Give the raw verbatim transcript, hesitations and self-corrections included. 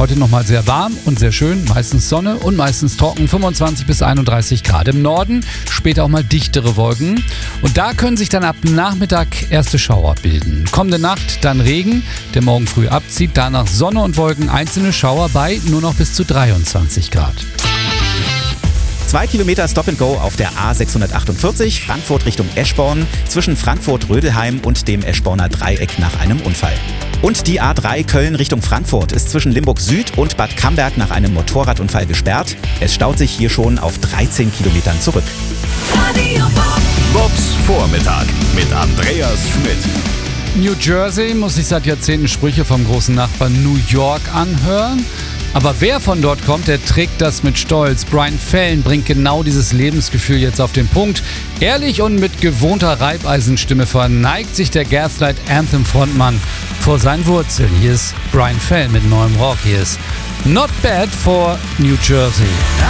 Heute nochmal sehr warm und sehr schön, meistens Sonne und meistens trocken, fünfundzwanzig bis einunddreißig Grad. Im Norden später auch mal dichtere Wolken und da können sich dann ab Nachmittag erste Schauer bilden. Kommende Nacht dann Regen, der morgen früh abzieht, danach Sonne und Wolken, einzelne Schauer bei nur noch bis zu dreiundzwanzig Grad. Zwei Kilometer Stop and Go auf der A sechshundertachtundvierzig, Frankfurt Richtung Eschborn, zwischen Frankfurt-Rödelheim und dem Eschborner Dreieck nach einem Unfall. Und die A drei Köln Richtung Frankfurt ist zwischen Limburg Süd und Bad Camberg nach einem Motorradunfall gesperrt. Es staut sich hier schon auf dreizehn Kilometern zurück. Bobs Vormittag mit Andreas Schmidt. New Jersey muss sich seit Jahrzehnten Sprüche vom großen Nachbarn New York anhören. Aber wer von dort kommt, der trägt das mit Stolz. Brian Fallon bringt genau dieses Lebensgefühl jetzt auf den Punkt. Ehrlich und mit gewohnter Reibeisenstimme verneigt sich der Gaslight Anthem Frontmann vor seinen Wurzeln. Hier ist Brian Fallon mit neuem Rock. Hier ist Not Bad for New Jersey.